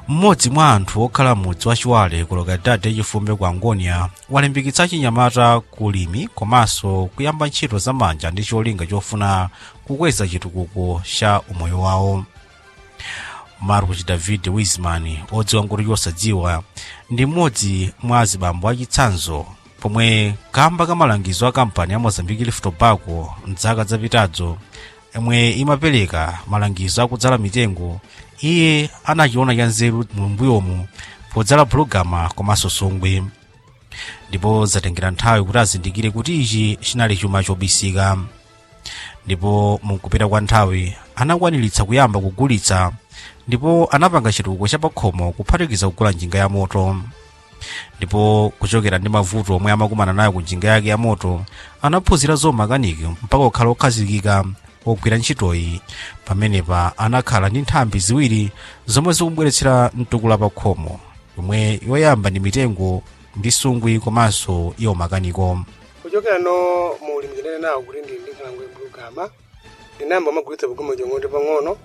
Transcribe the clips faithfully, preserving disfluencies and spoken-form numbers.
Mmodzi mwa anthu okhala mudzi wa Chiwale ku Logadade Chifumbe kwa Angonia walimbikitsa chinyamata kulimi komanso kuyamba ntchito za manja ndi cholinga chofuna kukweza chitukuko cha umoyo wawo. Marcus David Wiseman odziwa ngoti yosadziwa ndi mmodzi mwa azibambo achitsanzo pomwe kamba kamalangizo a kampani ya Mozambique Leaf Tobacco mzaka zapitazo emwe imapereka malangizo akudzala mitengo, iye anachiona cha nzeru mumbuyomu podzala bulugama komanso songwe, ndipo zatengera nthawi kuti azindikire kuti ichi chinali chuma chobisika. Ndipo mukupita kwa nthawi anakwaniritsa kuyamba kugulitsa, ndipo anapanga chitukuko cha pakhomo kuphatikiza kugula njinga ya moto. Ndipo kuchokera ndi mavuto omwe amakumana nayo ku njinga yake ya moto anaphunzira zomakaniki mpaka kukhala okhazikika ogwira ntchitoyi. Pamenepa anakhala ndi nthambi ziwiri zomwe zikubweretsera mtukula pakhomo, yomwe yoyamba ndi mitengo ndi sungwi komanso iyo makaniko. Kuchokera no muli mjenene nawo kuti ndi ndikhalangwe bulugama ndinamba magulitsa bugumo jongote pang'ono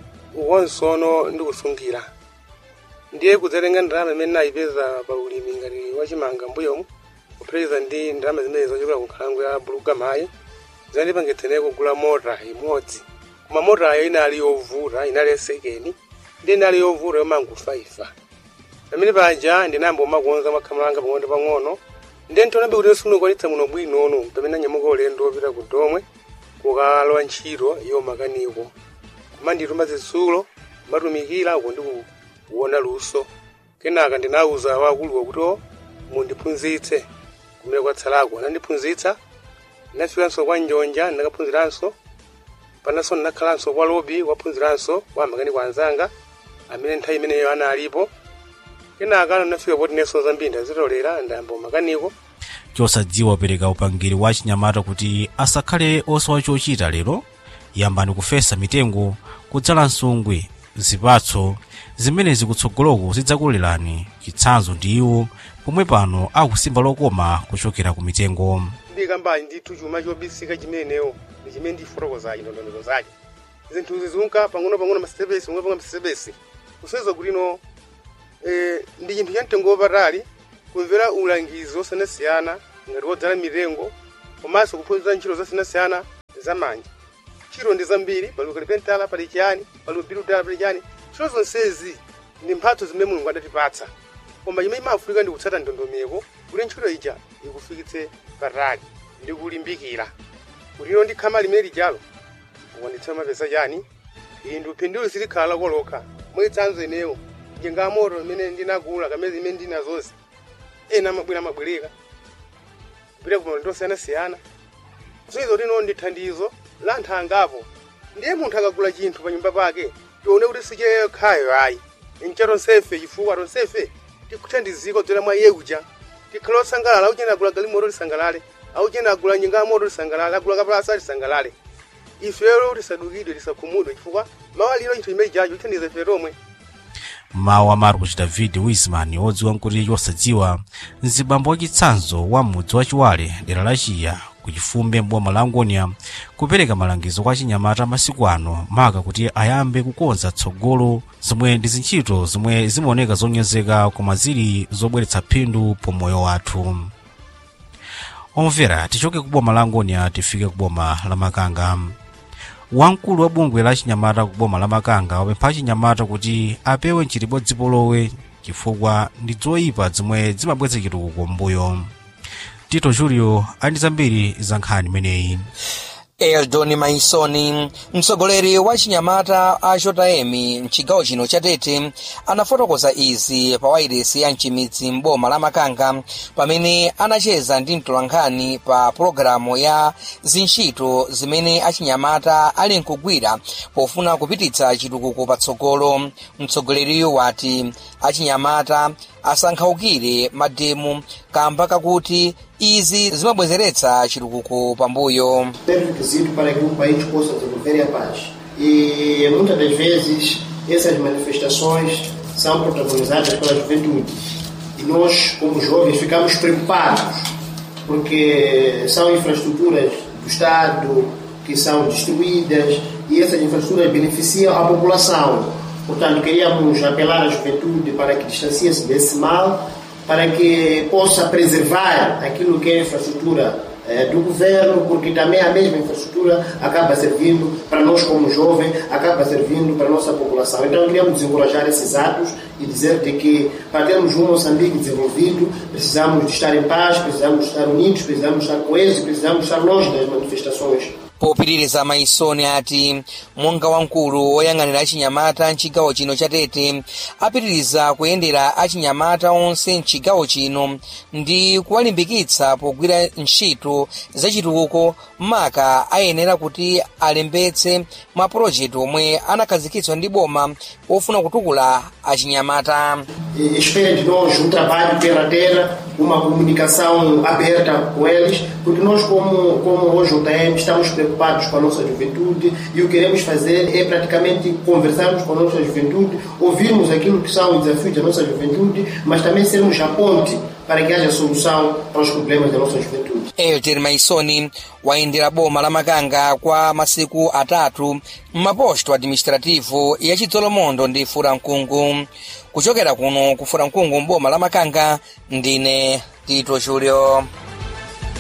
uwonsono ndi kusungira. Ndiye kudzatenga ndalama imene nayipeza pa ulimi ngati wachimanga mbuyomu kupeza ndi ndalama zimene zochokera ku nkhalango ya bulugamayi zandipangitseneko kugula mota imodzi. Koma mota ayo inali yovuta, inali sekeni ndi inali yovuta yomangu faifa. Pamene paja ndinamba umakonza makhamalanga pang'ono pang'ono ndi ntonabe kuti sikuno kwalitsa muno bwinono pamene nyamuka ulendo opita ku domwe kukalowa ntchito yo makaniko. Koma ndituma zitsulo matumikira uko ndi kuona luso. Kenaka ndinauza wakuluwa kuti mundiphunzitse kumene kwatsalako. Anandiphunzitsa, ndinafikanso kwa Njonja ndakaphunziranso, panaso ndinakhalanso kwa Lobi waphunziranso kwa makaniko anzanga amene nthawi imeneyo analipo. Kenaka ndinafika poti neso zambiri ndazitolera ndayamba makaniko. Chosadziwa pereka upangiri wa chinyamata kuti asakhale osowa chochita lero, yambani kufesa mitengo, kudzala nsungwi, zipatso zimene zikutsogoloko zidzakulirani. Chitsanzo ndi iwo pomwe pano akusimba lokoma kuchokera ku mitengo. Ndikambani ndithu chuma chobisika chimenewo ndi chimene ndifotokoza ndondomeko zake. Zinthu zizunka pang'ono pang'ono masitebesi pomwe panga masitebesi kuseza kuti no eh ndi chinthu cha mtengo wapatali kumvera ulangizo osanasiyana ngati wodzala mitengo komanso kuphunzira ntchito zosiyanasiyana zamanja. Ntchito ndi zambiri, pali kalipentala, pali chiyani, pali biludala, pali chiyani. Ntchito zonsezi ndi mphatso zimene Mulungu adatipatsa. Koma chimene imafunika ndi kutsata ndondomeko kuti ntchito ija ikufikitse patali ndi kulimbikira. Kuti ino ndi khama limene lijalo kuwanditsa mapesa chani indu phindu silikhala koloka. Mwitsanzo ineyo njinga moto imene ndinagula kamezi imene ndinazonse ena mabwera mabwereka kupita ku malendo osiyana-siyana. Zizo lino ndi thandizo la nthangapo. Ndiye munthu akagula chinthu pa nyumba pake tione kuti sicheyo khayo ayi nchero nsefe chifukwa tonsefe tikuthandiziko dzera mwa yeuja tikhala osangalala uchena agula galimoto lisangalale auchena agula njinga moto lisangalale agula kapalasa lisangalale. Ifero tisadukidwe tisakhumudwe chifukwa mawaliro chinthu imene chacho thandiza ife tomwe. Mawa Marcus David Wiseman odziwa nkuti yosadziwa nzibambo wachitsanzo wa mudzi wa Chiwale dera la Chiya ku Chifumbe mboma la Angonia kupereka malangizo kwa chinyamata masiku ano maka kuti ayambe kukonza tsogolo zomwe ndi zintchito zomwe zimaoneka zonyozeka koma zili zobweretsa phindu pomoyo wathu. Omvera tichoke ku boma la Angonia tifike ku boma la Makanga. Wamkulu wa bungwe la chinyamata ku boma la Makanga wapempha chinyamata kuti apewe nchitibodzipolowe chifukwa ndi zoyipa zomwe zimabweretsa chitukuko mbuyo. Tito Julio andi zambiri za nkhani imeneyi. Eldoni Maisoni, mtsogoleri wa chinyamata a Jotaemi mchigawo chino cha Tete, anafotokoza izi pa wairesi ya mchimidzi mboma la Makanga pamene anacheza ndi mtolankhani pa programu ya zintchito zimene achinyamata ali nkugwira pofuna kupititsa chitukuko patsogolo. Mtsogoleriyo wati achinyamata asankhaukire mademu kamba kakuti izi zimabwezeretsa chitukuko pambuyo. Tem requisito para que um país possa desenvolver a paz. E muitas das vezes essas manifestações são protagonizadas pela juventude. E nós, como jovens, ficamos preocupados porque são infraestruturas do Estado que são destruídas e essas infraestruturas beneficiam a população. Portanto, queríamos apelar à juventude para que distancie-se desse mal, para que possa preservar aquilo que é a infraestrutura eh, do governo, porque também a mesma infraestrutura acaba servindo para nós como jovens, acaba servindo para a nossa população. Então, queríamos desencorajar esses atos e dizer de que para termos um Moçambique desenvolvido, precisamos de estar em paz, precisamos de estar unidos, precisamos de estar coesos, precisamos estar longe das manifestações. popitiriza Maisoni ati monga wamkulu woyang'anira achinyamata mchigawo chino cha Tete apitiriza kuyendera achinyamata onse mchigawo chino ndi kuwalimbikitsa pogwira ntchito zachitukuko maka ayenera kuti alembetse mapulojekiti omwe anakhazikitsidwa ndi boma ofuna kutukula achinyamata. Espera de nós um trabalho terra a terra, uma comunicação aberta com eles, porque nós como, como O J M estamos preocupados com a nossa juventude e o que queremos fazer é praticamente conversarmos com a nossa juventude, ouvirmos aquilo que são os desafios da nossa juventude, mas também sermos a ponte para que haja solução para os problemas da nossa juventude. Elter Maisoni wayendera boma la Makanga kwa masiku atatu m'maposto administrativo ya Chitsolomondo ndi Furankungu. Kuchokera kuno ku Furankungu mboma la Makanga ndine Tito Julio.